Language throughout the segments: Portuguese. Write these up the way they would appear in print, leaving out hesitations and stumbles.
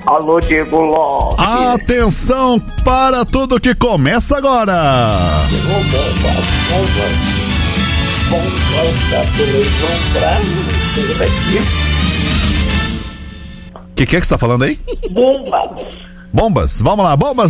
Alô, Diego Lopes. Atenção para tudo que começa agora. O que é que você tá falando aí? Bombas, vamos lá, bombas.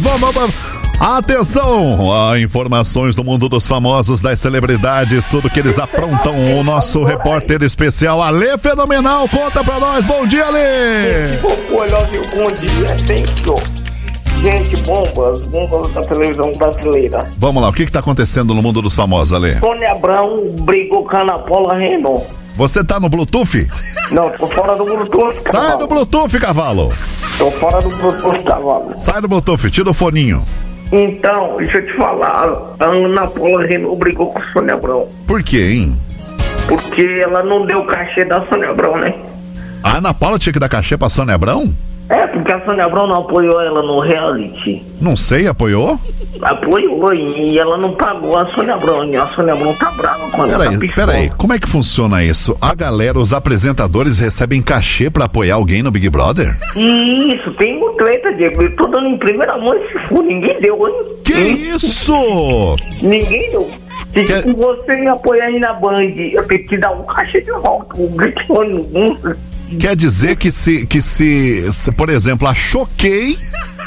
Atenção, informações do mundo dos famosos, das celebridades, tudo que eles aprontam. O nosso repórter especial, Ale Fenomenal, conta pra nós. Bom dia, Ale! Bom dia, senhor. Gente, bombas da televisão brasileira. Vamos lá, o que tá acontecendo no mundo dos famosos, Ale? Sônia Abrão brigou com a Ana Paula Renault. Você tá no Bluetooth? Não, tô fora do Bluetooth, cavalo. Sai do Bluetooth, cavalo! Tô fora do Bluetooth, cavalo. Sai do Bluetooth, tira o foninho. Então, deixa eu te falar, a Ana Paula Renault brigou com a Sônia Abrão. Por quê, hein? Porque ela não deu cachê da Sônia Abrão, né? A Ana Paula tinha que dar cachê pra Sônia Abrão? É, porque a Sônia Abrão não apoiou ela no reality. Não sei, apoiou? Apoiou e ela não pagou a Sônia Abrão. E a Sônia Abrão tá brava com ela. Peraí, como é que funciona isso? A galera, os apresentadores recebem cachê pra apoiar alguém no Big Brother? Isso, tem um treta, Diego. Eu tô dando em primeira mão esse fundo, ninguém deu, hein? Que isso? Ninguém deu. Se você me apoiar aí na Band, eu tenho que te dar um cachê de volta. Um gritando. Quer dizer que se, por exemplo, a Choquei...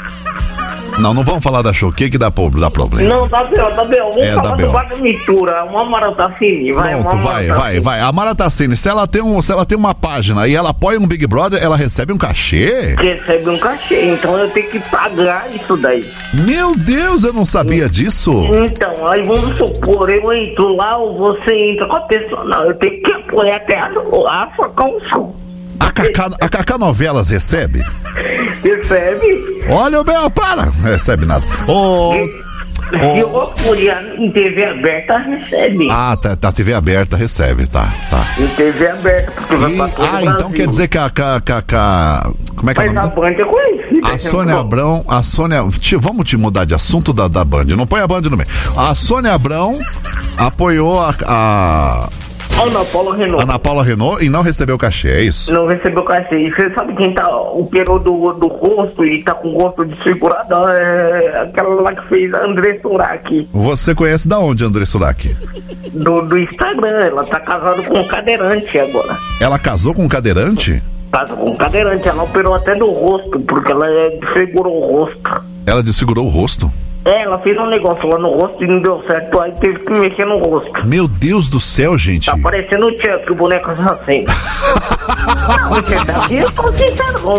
Não vamos falar da Choquei que dá problema. Não, dá B.O. Vamos falar do Bar da Mistura, uma Maratacine. Pronto, vai. A Maratacine, se ela tem uma página e ela apoia um Big Brother, ela recebe um cachê? Recebe um cachê, então eu tenho que pagar isso daí. Meu Deus, eu não sabia disso. Então, aí vamos supor, eu entro lá ou você entra com a pessoa. Não, eu tenho que apoiar até a sua calção. A Cacá Novelas recebe? Recebe. Olha o meu, para! Não recebe nada. Se eu apoiar em TV aberta, recebe. Ah, tá TV aberta, recebe, tá. Em TV aberta, porque vai pra todo o Brasil. Então quer dizer que como é que é o nome? Mas a Band é conhecida. A Sônia Abrão, vamos te mudar de assunto da Band, não põe a Band no meio. A Sônia Abrão apoiou a Ana Paula Renault e não recebeu cachê, é isso? Não recebeu cachê. E você sabe quem tá operou do rosto e tá com gosto de segurada? É aquela lá que fez a André Surak. Você conhece da onde, André Surak? Do Instagram. Ela tá casada com um cadeirante agora. Ela casou com um cadeirante? Casou com um cadeirante. Ela operou até do rosto, porque ela desfigurou o rosto. Ela desfigurou o rosto? Ela fez um negócio lá no rosto e não deu certo, aí teve que mexer no rosto. Meu Deus do céu, gente. Tá parecendo o Chuck, o boneco assassino. Eu tô sincero,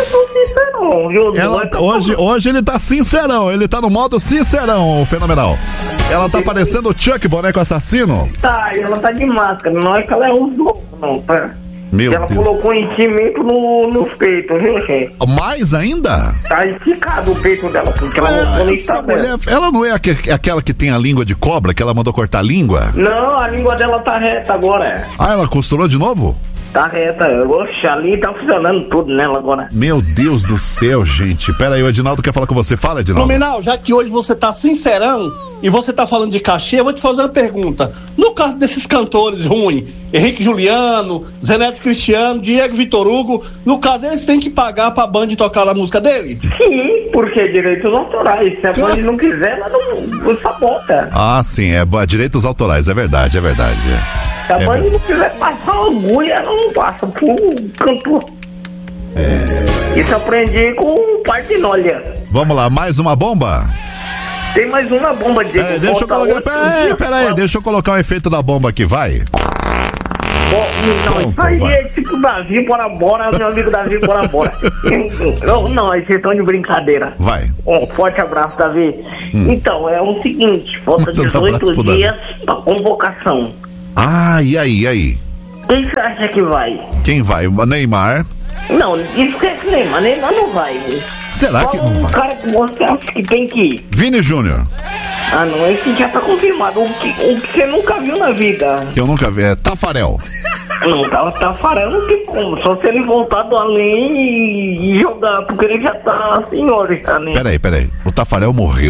hoje ele tá sincerão, ele tá no modo sincerão, fenomenal. Ela tá parecendo o Chuck, boneco assassino? Tá, ela tá de máscara, não é que ela é um louco, não, tá? Ela colocou enchimento nos peitos, viu, gente? Mais ainda? Tá esticado o peito dela, porque ela não essa mulher, ela não é aquela que tem a língua de cobra, que ela mandou cortar a língua? Não, a língua dela tá reta agora. Ah, ela costurou de novo? Tá reta. Oxe, ali tá funcionando tudo nela agora. Meu Deus do céu, gente. Pera aí, o Edinaldo quer falar com você. Fala, Edinaldo. Fenomenal, já que hoje você tá sincerão e você tá falando de cachê, eu vou te fazer uma pergunta. No caso desses cantores ruins, Henrique Juliano, Zeneto Cristiano, Diego Vitor Hugo, no caso eles têm que pagar pra Band tocar a música dele? Sim, porque é direitos autorais. Se a Band não quiser, ela não sabota. Ah, sim, é direitos autorais, é verdade. Se a Band não quiser passar orgulho, ela não passa pro cantor. Isso aprendi com o Partinolha. Vamos lá, mais uma bomba? Tem mais uma bomba, Diego. Deixa eu colocar. Peraí, deixa eu colocar o efeito da bomba aqui, vai. Não, isso aí é tipo Davi, bora, meu amigo Davi, bora. Não, aí vocês estão de brincadeira. Vai. Um forte abraço, Davi. Então, é o seguinte, falta 18 dias pra convocação. Ah, e aí? Quem você acha que vai? Quem vai? O Neymar? Não, esquece Neymar não vai. Será que não vai? O cara que você acha que tem que ir? Vini Júnior. Ah, não, esse já tá confirmado. O que você nunca viu na vida. Que eu nunca vi, é Tafarel. Não, Tafarel não tem como. Só se ele voltar do além e jogar, porque ele já tá senhor, já, né? Peraí. O Tafarel morreu?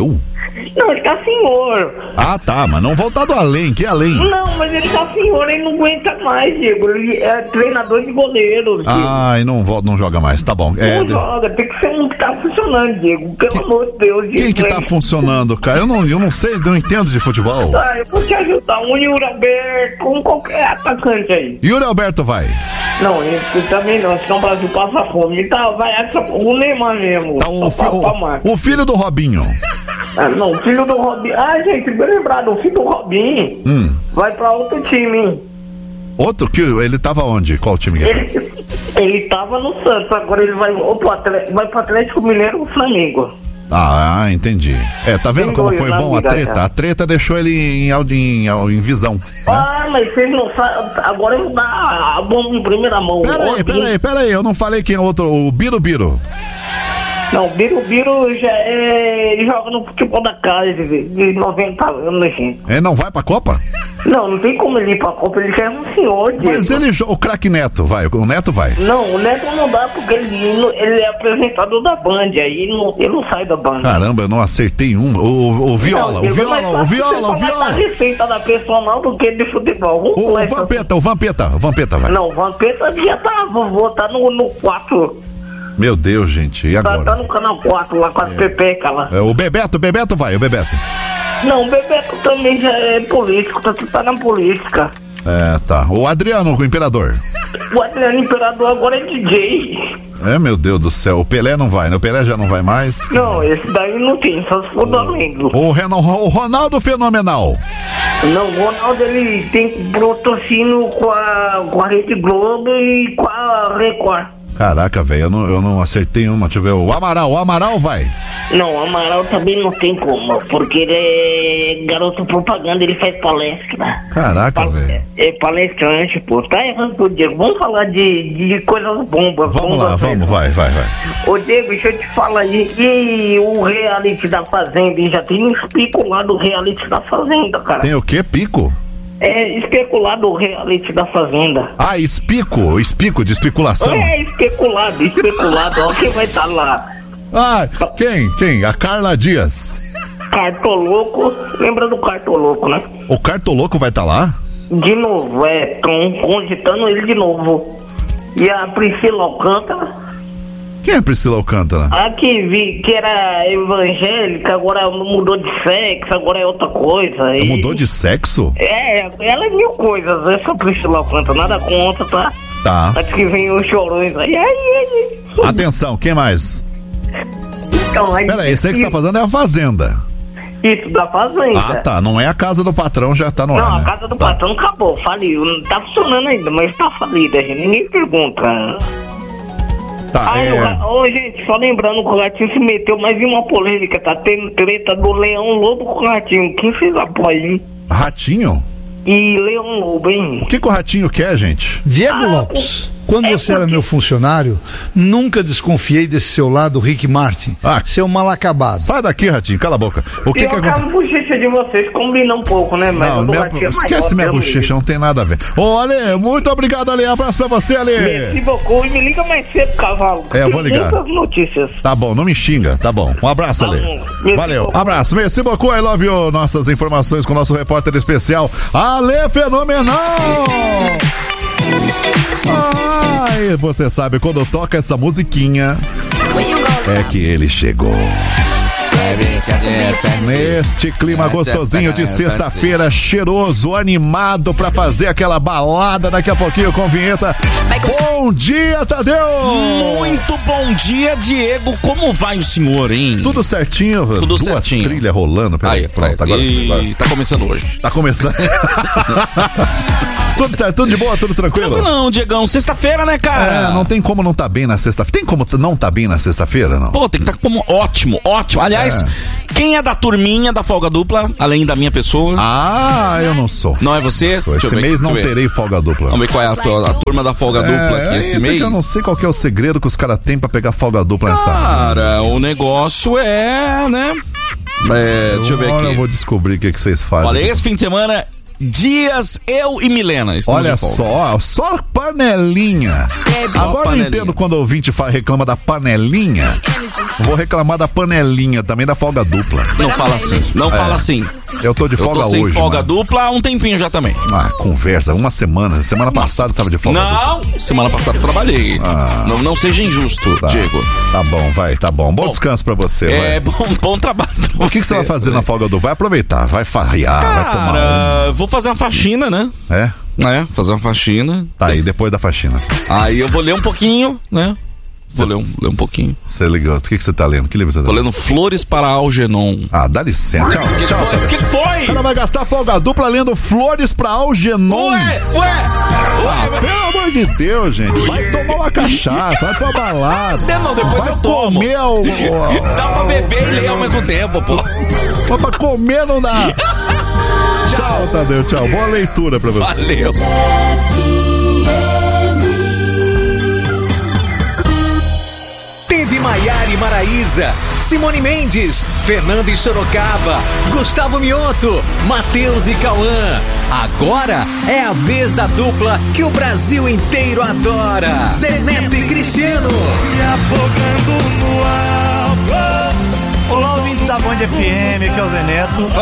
Não, ele tá senhor. Ah, tá, mas não voltar do além, que além? Não, mas ele tá senhor, ele não aguenta mais, Diego. Ele é treinador de goleiro, Diego. Ah, e não joga mais, tá bom. Não joga, tem que ser um que tá funcionando, Diego. Pelo amor de Deus, Diego. Quem que tá funcionando, cara? Eu não sei, não entendo de futebol. Ah, eu vou te ajudar, um Yuri Alberto, um qualquer atacante aí. Yuri Alberto vai. Não, ele também não, senão o Brasil passa fome. Então, vai, o Neymar mesmo. Tá, o filho do Robinho. Ah, não, o filho do Robinho. Ah, gente, bem lembrado, o filho do Robinho vai pra outro time, hein? Outro? Que ele tava onde? Qual time? Ele tava no Santos, agora ele vai pro Atlético Mineiro ou Flamengo. Ah, entendi. Tá vendo como foi bom a treta? A treta deixou ele em visão. Né? Ah, mas vocês não sabem. Agora eu vou dar a bomba em primeira mão. Pera aí, eu não falei quem é outro, o Birubiru. Não, o Birubiru ele joga no futebol da casa de 90 anos, gente. Ele não vai pra Copa? Não tem como ele ir pra Copa, ele já é um senhor, Diego. Mas o craque Neto vai, o Neto vai. Não, o Neto não dá porque ele é apresentador da Band, aí ele não sai da Band. Caramba, eu não acertei um. O Viola. Não, o Viola. A receita da personal do que de futebol. O Vampeta vai. Não, o Vampeta já tá no 4. Meu Deus, gente, e agora? Tá no canal 4 lá com as pepecas lá. O Bebeto vai, o Bebeto. Não, o Bebeto também já é político, tá na política. Tá. O Adriano, o Imperador. O Adriano Imperador agora é DJ. Meu Deus do céu, o Pelé não vai, né? O Pelé já não vai mais. Não, esse daí não tem, só se for do Amigo. O Ronaldo Fenomenal. Não, o Ronaldo ele tem patrocínio com a Rede Globo e com a Record. Caraca, velho, eu não acertei uma. Deixa eu ver. O Amaral vai. Não, o Amaral também não tem como, porque ele é garoto propaganda, ele faz palestra. Caraca, velho. É palestrante, pô. Tá errando tudo, Diego. Vamos falar de coisas bombas. Vamos, vai. Ô, Diego, deixa eu te falar aí. E o reality da Fazenda? Já tem um pico lá do reality da Fazenda, cara. Tem o quê? Pico? É especulado o reality da Fazenda. Ah, espico de especulação. Especulado. Ó, quem vai estar lá? Ah, quem? A Carla Dias. Cartoloco. Lembra do Cartoloco, né? O Cartoloco vai estar lá? De novo, estão cogitando ele de novo. E a Priscila Alcântara. Quem é a Priscila Alcântara? A que era evangélica, agora mudou de sexo, agora é outra coisa. Mudou de sexo? Ela é mil coisas, essa Priscila Alcântara, nada contra, tá? Tá. Acho que vem os chorões aí. Atenção, quem mais? Então, Peraí, esse aí que você tá fazendo é a Fazenda. Isso, da Fazenda. Ah, tá, não é a Casa do Patrão, já tá no ar, Não, né? A Casa do Patrão acabou, faliu. Não tá funcionando ainda, mas tá falida, gente. Ninguém pergunta. Tá, gente, só lembrando que o Ratinho se meteu mais em uma polêmica, tá tendo treta do Leão Lobo com o Ratinho. Quem fez apoio, hein? Ratinho? E Leão Lobo, hein? O que o Ratinho quer, gente? Diego Lopes, quando você era meu funcionário, nunca desconfiei desse seu lado, Rick Martin. Seu mal acabado. Sai daqui, Ratinho, cala a boca. O que acontece? A bochecha de vocês combina um pouco, né? Mas esquece minha bochecha, não tem nada a ver. Ô, Ale, muito obrigado, Ale. Abraço pra você, Ale. E me liga mais cedo, cavalo. Eu vou ligar. Muitas notícias. Tá bom, não me xinga, tá bom. Um abraço, Ale. Valeu. Abraço. Merci beaucoup, I love you. Nossas informações com o nosso repórter especial, Ale Fenomenal. Ai, você sabe, quando toca essa musiquinha, é que ele chegou. Neste clima gostosinho de sexta-feira, cheiroso, animado pra fazer aquela balada daqui a pouquinho com vinheta. Bom dia, Tadeu! Muito bom dia, Diego. Como vai o senhor, hein? Tudo certinho, Tudo certinho. Trilha rolando. Pronto, agora tá começando hoje. Tá começando. Tudo certo, tudo de boa, tudo tranquilo? Não, Diegão, sexta-feira, né, cara? Não tem como não tá bem na sexta-feira. Tem como não tá bem na sexta-feira, não? Pô, tem que estar como ótimo. Aliás, quem é da turminha da folga dupla, além da minha pessoa? Eu não sou. Não é você? Esse mês não terei folga dupla. Vamos ver qual é a turma da folga dupla aqui esse mês. Eu não sei qual que é o segredo que os caras têm pra pegar folga dupla nessa. Cara, o negócio é, né? Deixa eu ver aqui. Eu vou descobrir o que vocês fazem. Olha, esse fim de semana dias eu e Milena estamos Olha de folga. só panelinha. Agora eu entendo quando o ouvinte reclama da panelinha. Vou reclamar da panelinha também, da folga dupla. Não fala assim, fala assim. Eu tô de folga hoje. Eu tô sem folga mano. dupla há um tempinho já também. Conversa, uma semana. Semana passada tava de folga dupla. Semana passada eu trabalhei. Não seja injusto, Diego. Tá bom, tá bom. Bom descanso pra você. Bom trabalho pra você. O que você vai fazer na folga dupla? Vai aproveitar, vai farrear, vai tomar. Vou fazer uma faxina, né? Fazer uma faxina. Tá, aí depois da faxina. Aí eu vou ler um pouquinho, né? Vou ler um pouquinho. Você ligou? O que você tá lendo? Que livro você tá lendo? Tô lendo Flores para Algernon. Dá licença. Tchau. O que foi? O cara vai gastar folga dupla lendo Flores para Algernon. Ué! Pelo amor de Deus, gente. Vai tomar uma cachaça, vai pra uma balada. Não, depois eu tomo. Comer Dá pra beber e ler ao mesmo tempo, pô. Mas pra comer não dá. Tchau, Tadeu, tchau. Boa leitura pra você. Valeu. Teve Maiara e Maraísa, Simone Mendes, Fernando e Sorocaba, Gustavo Mioto, Matheus e Cauã. Agora é a vez da dupla que o Brasil inteiro adora. Zé Neto e Cristiano. Me afogando no álcool. Olá, ouvintes da Band FM, aqui é o Zé Neto.